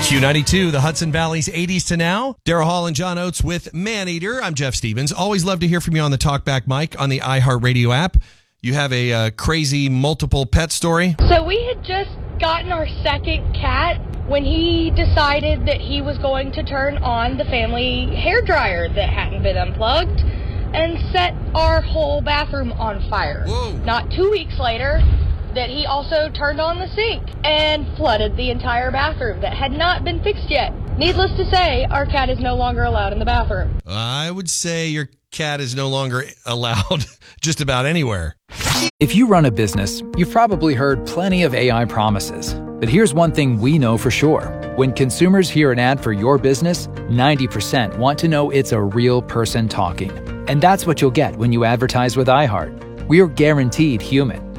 Q92, the Hudson Valley's 80s to now. Daryl Hall and John Oates with Maneater. I'm Jeff Stevens. Always love to hear from you on the Talkback mic on the iHeartRadio app. You have a crazy multiple pet story. So we had just gotten our second cat when he decided that he was going to turn on the family hairdryer that hadn't been unplugged and set our whole bathroom on fire. Whoa. Not 2 weeks later, that he also turned on the sink and flooded the entire bathroom that had not been fixed yet. Needless to say, our cat is no longer allowed in the bathroom. I would say your cat is no longer allowed just about anywhere. If you run a business, you've probably heard plenty of AI promises. But here's one thing we know for sure. When consumers hear an ad for your business, 90% want to know it's a real person talking. And that's what you'll get when you advertise with iHeart. We're guaranteed human.